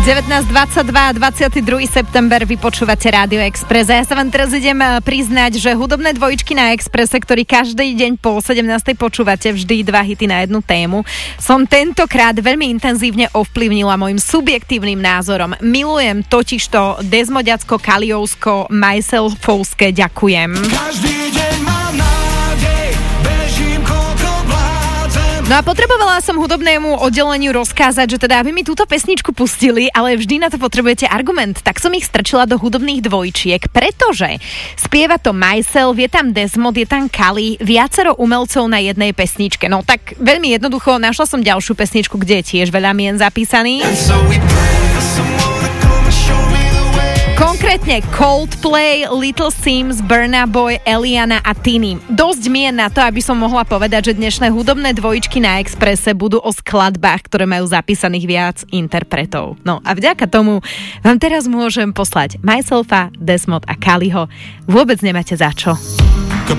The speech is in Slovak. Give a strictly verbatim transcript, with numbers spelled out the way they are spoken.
devätnásť dvadsaťdva, dvadsiateho druhého september, vy počúvate Rádio Express. A ja sa vám teraz idem priznať, že hudobné dvojičky na Expresse, ktorý každý deň po sedemnástej počúvate, vždy dva hity na jednu tému, som tentokrát veľmi intenzívne ovplyvnila môjim subjektívnym názorom. Milujem totižto Desmodiacko-Kaliovsko, myselfovské ďakujem. Každý deň mám nádej, bežím koľko vládzem. No a potrebovala som hudobnému oddeleniu rozkázať, že teda aby mi túto pesničku pustili, ale vždy na to potrebujete argument. Tak som ich strčila do hudobných dvojčiek, pretože spieva to Myself, je tam Desmod, je tam Kali, viacero umelcov na jednej pesničke. No tak veľmi jednoducho, našla som ďalšiu pesničku, kde je tiež veľa mien zapísaných. Konkrétne Coldplay, Little Sims, Burna Boy, Eliana a Tini. Dosť mien na to, aby som mohla povedať, že dnešné hudobné dvojičky na Expresse budú o skladbách, ktoré majú zapísaných viac interpretov. No a vďaka tomu vám teraz môžem poslať Myselfa, Desmod a Kaliho. Vôbec nemáte za čo.